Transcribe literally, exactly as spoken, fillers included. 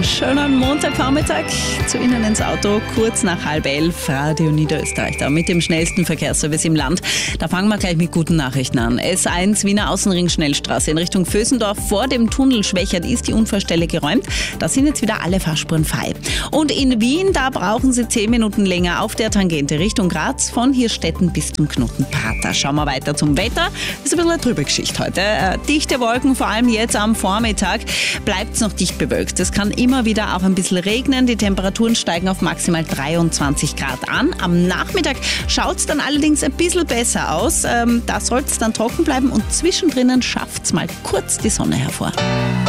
Einen schönen Montagvormittag zu Ihnen ins Auto, kurz nach halb elf, Radio Niederösterreich, da mit dem schnellsten Verkehrsservice im Land. Da fangen wir gleich mit guten Nachrichten an. S eins Wiener Außenring Schnellstraße in Richtung Vösendorf vor dem Tunnel Schwächert ist die Unfallstelle geräumt. Da sind jetzt wieder alle Fahrspuren frei. Und in Wien, da brauchen Sie zehn Minuten länger auf der Tangente Richtung Graz von Hirstetten bis zum Knotenprater. Schauen wir weiter zum Wetter. Das ist ein bisschen eine trübe Geschichte heute. Äh, dichte Wolken, vor allem jetzt am Vormittag, bleibt es noch dicht bewölkt. Es kann immer wieder auch ein bisschen regnen. Die Temperaturen steigen auf maximal dreiundzwanzig Grad an. Am Nachmittag schaut es dann allerdings ein bisschen besser aus. Ähm, da soll es dann trocken bleiben und zwischendrin schafft es mal kurz die Sonne hervor.